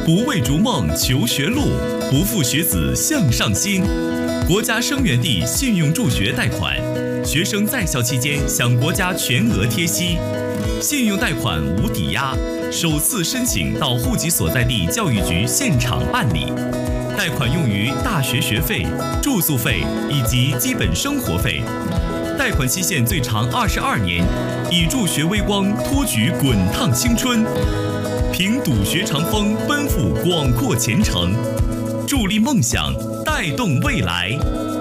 不为逐梦求学路，不负学子向上心。国家生源地信用助学贷款，学生在校期间享国家全额贴息，信用贷款无抵押，首次申请到户籍所在地教育局现场办理。贷款用于大学学费、住宿费以及基本生活费。贷款期限最长22年，以助学微光托举滚烫青春，凭笃学长风奔赴广阔前程，助力梦想，带动未来。